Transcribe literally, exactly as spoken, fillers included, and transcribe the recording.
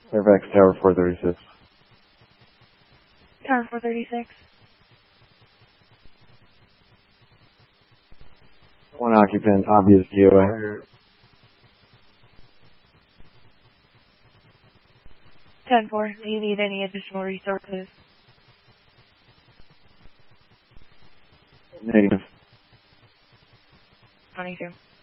Fairfax Tower four thirty-six. Tower four thirty-six. One occupant, obvious D O A. ten four, do you need any additional resources? Negative. twenty-two.